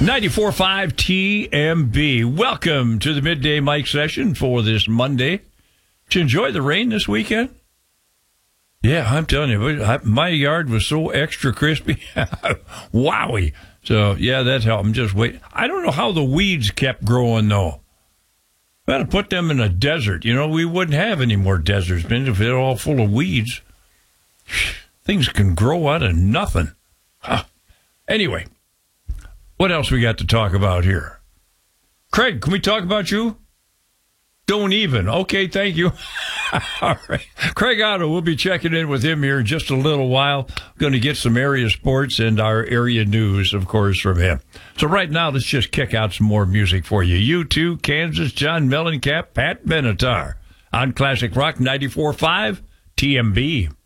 94.5 TMB. Welcome to the Midday Mike session for this Monday. Did you enjoy the rain this weekend? Yeah, I'm telling you, my yard was so extra crispy. Wowie. So, yeah, that's how I'm just waiting. I don't know how the weeds kept growing, though. We had to put them in a desert. You know, we wouldn't have any more deserts if they're all full of weeds. Things can grow out of nothing. Huh. Anyway, what else we got to talk about here? Craig, can we talk about you? Don't even. Okay, thank you. All right. Craig Otto, we'll be checking in with him here in just a little while. Going to get some area sports and our area news, of course, from him. So right now, let's just kick out some more music for you. U2, Kansas, John Mellencamp, Pat Benatar on Classic Rock 94.5 TMB.